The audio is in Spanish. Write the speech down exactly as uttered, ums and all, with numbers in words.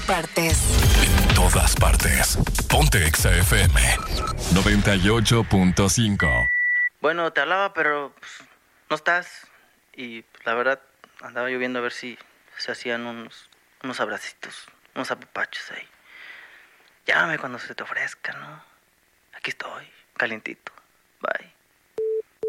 partes. En todas partes. Ponte Exa F M noventa y ocho punto cinco. Bueno, te hablaba, pero pues, no estás. Y pues, la verdad, andaba yo viendo a ver si se hacían unos, unos abracitos, unos apapachos ahí. Llámame cuando se te ofrezca, ¿no? Aquí estoy, calientito. Bye.